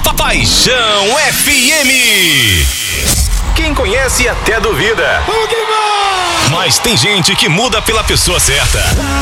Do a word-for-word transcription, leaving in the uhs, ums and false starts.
Paixão F M. Quem conhece até duvida. Vamos que vamos! Mas tem gente que muda pela pessoa certa.